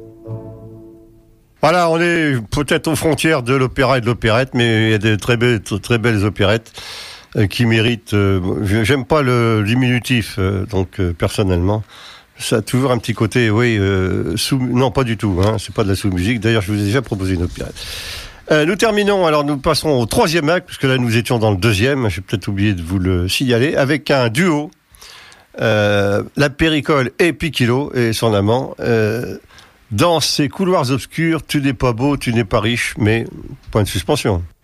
Voilà, on est peut-être aux frontières de l'opéra et de l'opérette, mais il y a des très belles opérettes qui méritent. J'aime pas le diminutif, personnellement. Ça a toujours un petit côté, non, pas du tout, hein, c'est pas de la sous-musique. D'ailleurs, je vous ai déjà proposé une opérette. Nous terminons, alors nous passerons au troisième acte, puisque là nous étions dans le deuxième, j'ai peut-être oublié de vous le signaler, avec un duo, la Péricole et Piquilo et son amant, dans ces couloirs obscurs, tu n'es pas beau, tu n'es pas riche, mais point de suspension.